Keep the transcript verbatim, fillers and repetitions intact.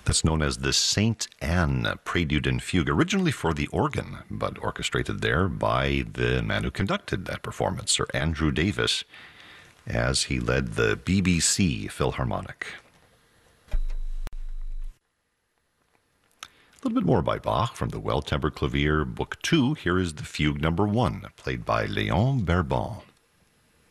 That's known as the Saint Anne Prelude and Fugue, originally for the organ, but orchestrated there by the man who conducted that performance, Sir Andrew Davis, as he led the B B C Philharmonic. A little bit more by Bach from the Well-Tempered Clavier, Book two. Here is the Fugue number one, played by Léon Berbon.